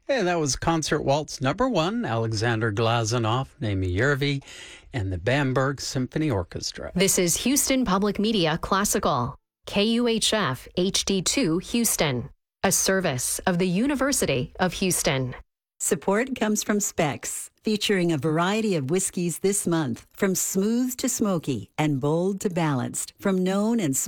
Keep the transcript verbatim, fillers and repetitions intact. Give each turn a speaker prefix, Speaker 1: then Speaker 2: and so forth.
Speaker 1: Hey, that was Concert Waltz number one, Alexander Glazunov, Naomi Yervi, and the Bamberg Symphony Orchestra.
Speaker 2: This is Houston Public Media Classical, K U H F H D two Houston, a service of the University of Houston.
Speaker 3: Support comes from Specs, featuring a variety of whiskeys this month, from smooth to smoky and bold to balanced, from known and